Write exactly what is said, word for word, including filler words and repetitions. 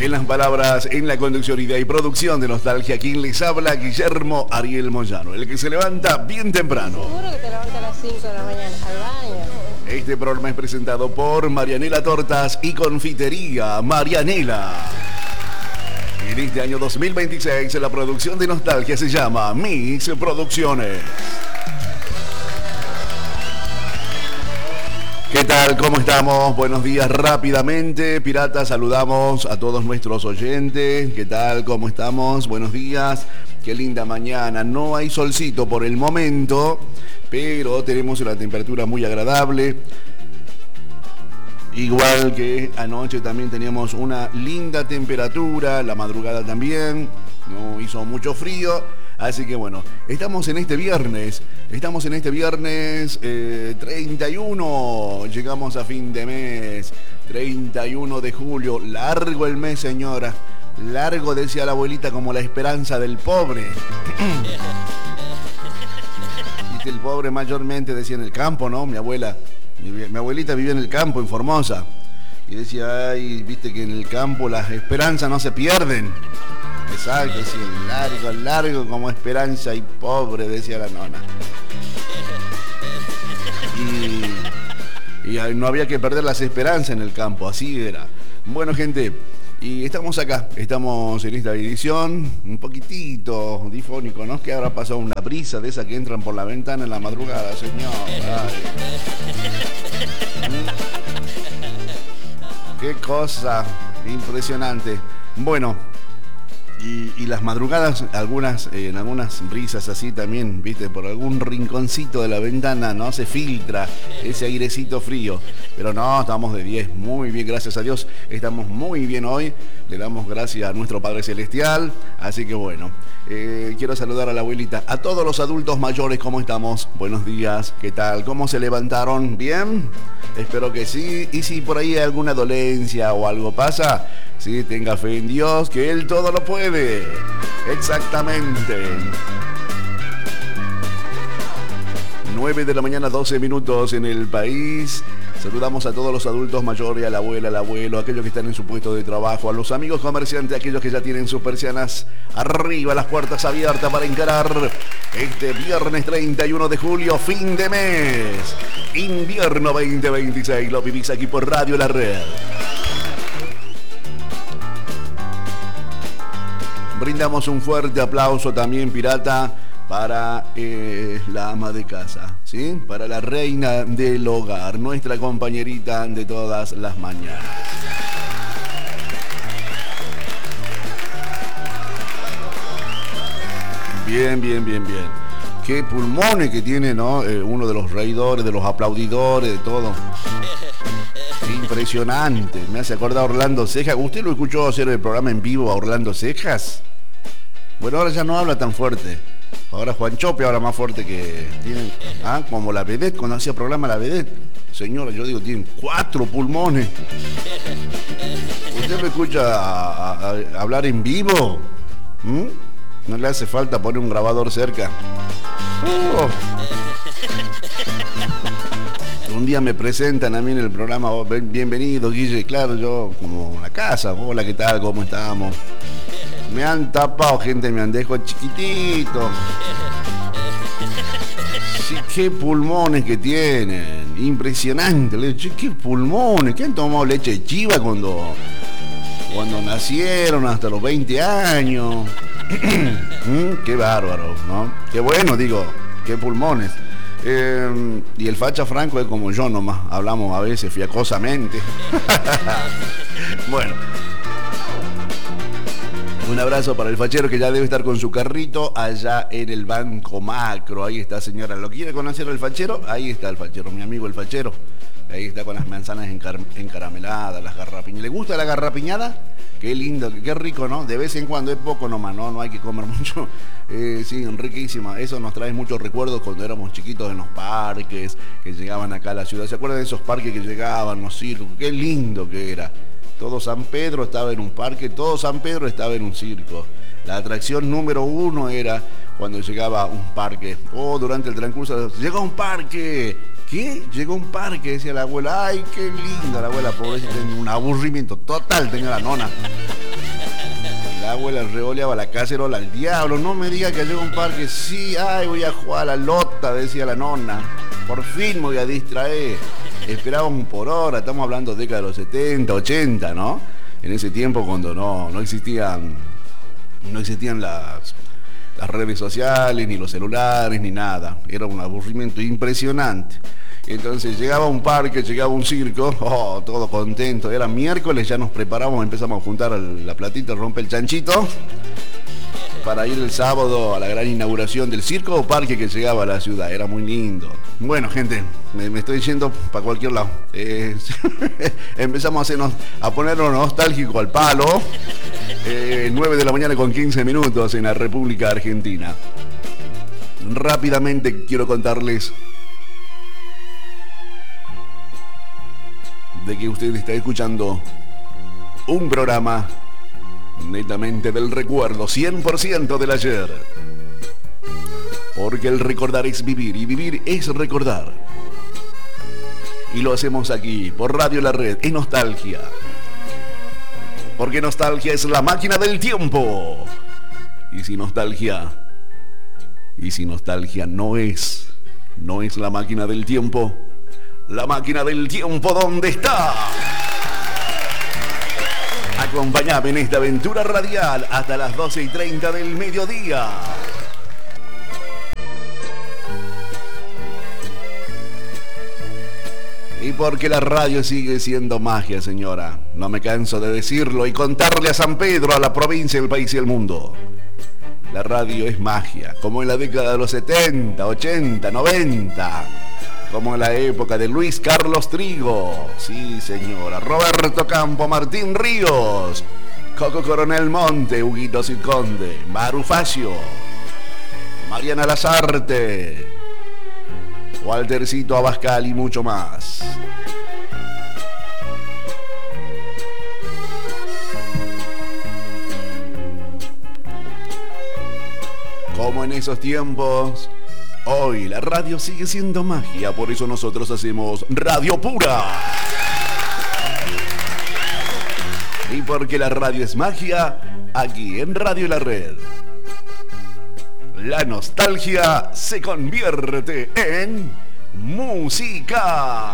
En las palabras, en la conducción, idea y producción de Nostalgia, quien les habla, Guillermo Ariel Moyano, el que se levanta bien temprano. Seguro que te levantas a las cinco de la mañana, al baño. Este programa es presentado por Marianela Tortas y Confitería Marianela. En este año dos mil veintiséis, la producción de Nostalgia se llama Mix Producciones. ¿Qué tal? ¿Cómo estamos? Buenos días rápidamente. Piratas, saludamos a todos nuestros oyentes. ¿Qué tal? ¿Cómo estamos? Buenos días. Qué linda mañana. No hay solcito por el momento, pero tenemos una temperatura muy agradable. Igual que anoche también teníamos una linda temperatura, la madrugada también. No hizo mucho frío. Así que bueno, estamos en este viernes, estamos en este viernes eh, treinta y uno, llegamos a fin de mes, treinta y uno de julio, largo el mes, señora, largo, decía la abuelita, como la esperanza del pobre. Dice el pobre mayormente, decía en el campo, ¿no? Mi abuela, mi, mi abuelita vivía en el campo, en Formosa, y decía, ay, viste que en el campo las esperanzas no se pierden. Exacto, sí, largo, largo como esperanza y pobre, decía la nona. Y, y no había que perder las esperanzas en el campo, así era. Bueno, gente, y estamos acá, estamos en esta edición, un poquitito difónico, ¿no? Que habrá pasado una brisa de esa que entran por la ventana en la madrugada, señor. Ay. Qué cosa impresionante. Bueno. Y, y las madrugadas, algunas, eh, en algunas brisas así también, viste, por algún rinconcito de la ventana, ¿no? Se filtra ese airecito frío. Pero no, estamos de diez, muy bien, gracias a Dios. Estamos muy bien hoy. Le damos gracias a nuestro Padre Celestial. Así que bueno, eh, quiero saludar a la abuelita. A todos los adultos mayores, ¿cómo estamos? Buenos días, ¿qué tal? ¿Cómo se levantaron? ¿Bien? Espero que sí. Y si por ahí hay alguna dolencia o algo pasa, sí, tenga fe en Dios, que Él todo lo puede. Exactamente. nueve de la mañana, doce minutos en el país. Saludamos a todos los adultos mayores, a la abuela, al abuelo, a aquellos que están en su puesto de trabajo, a los amigos comerciantes, a aquellos que ya tienen sus persianas arriba, las puertas abiertas para encarar este viernes treinta y uno de julio, fin de mes. Invierno veinte veintiséis, lo vivís aquí por Radio La Red. Brindamos un fuerte aplauso también, pirata, para eh, la ama de casa, ¿sí? Para la reina del hogar, nuestra compañerita de todas las mañanas. Bien, bien, bien, bien. Qué pulmones que tiene, ¿no? Eh, uno de los reidores, de los aplaudidores, de todo. Impresionante. Me hace acordar a Orlando Cejas. ¿Usted lo escuchó hacer el programa en vivo a Orlando Cejas? Bueno, ahora ya no habla tan fuerte. Ahora Juan Chope habla más fuerte que tienen, ¿ah? Como la vedette, cuando hacía programa la vedette. Señora, yo digo, tienen cuatro pulmones. ¿Usted me escucha a, a, a hablar en vivo? ¿Mm? No le hace falta poner un grabador cerca. Uh. Un día me presentan a mí en el programa, oh, bienvenido Guille, claro, yo como la casa, hola, ¿qué tal? ¿Cómo estamos? Me han tapado, gente, me han dejado chiquitito. Sí, qué pulmones que tienen, impresionante. Le digo, qué pulmones, ¿qué han tomado leche de chiva cuando, cuando nacieron hasta los veinte años? ¿Mm? Qué bárbaro, ¿no? Qué bueno, digo, qué pulmones. Eh, y el facha Franco es como yo nomás, hablamos a veces fiacosamente. Bueno, un abrazo para el fachero que ya debe estar con su carrito allá en el Banco Macro. Ahí está, señora. ¿Lo quiere conocer el fachero? Ahí está el fachero, mi amigo el fachero. Ahí está con las manzanas encar encarameladas, las garrapiñadas. ¿Le gusta la garrapiñada? Qué lindo, qué rico, ¿no? De vez en cuando, es poco nomás, ¿no? No hay que comer mucho. Eh, sí, riquísima. Eso nos trae muchos recuerdos cuando éramos chiquitos en los parques, que llegaban acá a la ciudad. ¿Se acuerdan de esos parques que llegaban, los circos? Qué lindo que era. Todo San Pedro estaba en un parque, todo San Pedro estaba en un circo. La atracción número uno era cuando llegaba un parque. O oh, durante el transcurso, llegó un parque. ¿Qué? Llegó un parque, decía la abuela. Ay, qué linda la abuela, pobrecita, un aburrimiento total tenía la nona. abuela revoleaba la cacerola al diablo. No me diga que llega un parque. Sí, ay, voy a jugar a la lota, decía la nona. Por fin me voy a distraer. Esperábamos por hora, estamos hablando de década de los setenta, ochenta, ¿no? En ese tiempo cuando no, no existían, no existían las, las redes sociales, ni los celulares, ni nada. Era un aburrimiento impresionante. Entonces llegaba un parque, llegaba un circo, oh, todo contento. Era miércoles, ya nos preparamos, empezamos a juntar la platita, rompe el chanchito, para ir el sábado a la gran inauguración del circo o parque que llegaba a la ciudad. Era muy lindo. Bueno, gente, me, me estoy yendo para cualquier lado. Eh, empezamos a, hacernos, a ponernos nostálgico al palo. Eh, nueve de la mañana con quince minutos en la República Argentina. Rápidamente quiero contarles de que usted está escuchando un programa netamente del recuerdo, cien por ciento del ayer. Porque el recordar es vivir y vivir es recordar. Y lo hacemos aquí, por Radio La Red, en Nostalgia. Porque nostalgia es la máquina del tiempo. Y si nostalgia, y si nostalgia no es, no es la máquina del tiempo, la máquina del tiempo, ¿dónde está? Acompáñame en esta aventura radial hasta las doce y treinta del mediodía. Y porque la radio sigue siendo magia, señora. No me canso de decirlo y contarle a San Pedro, a la provincia, el país y el mundo. La radio es magia, como en la década de los setenta, ochenta, noventa. Como en la época de Luis Carlos Trigo, sí señora, Roberto Campo, Martín Ríos, Coco Coronel Monte, Huguito Conde, Maru Facio, Mariana Lazarte, Waltercito Abascal y mucho más. Como en esos tiempos, hoy la radio sigue siendo magia, por eso nosotros hacemos Radio Pura. Y porque la radio es magia, aquí en Radio La Red, la nostalgia se convierte en música.